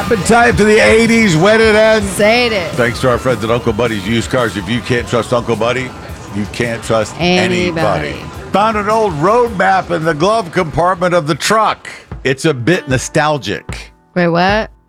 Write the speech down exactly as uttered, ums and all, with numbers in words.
Appetite for the eighties, when it ends. Say it. Thanks to our friends at Uncle Buddy's Used Cars. If you can't trust Uncle Buddy, you can't trust Anybody. anybody. Found an old road map in the glove compartment of the truck. It's a bit nostalgic. Wait, what?